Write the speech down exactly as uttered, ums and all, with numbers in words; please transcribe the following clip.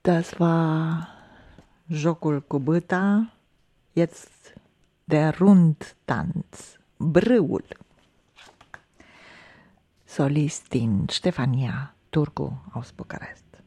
Das war jocul cu bâta, jetzt der Rundtanz, brâul. Solistin Stefania Turcu aus Bukarest.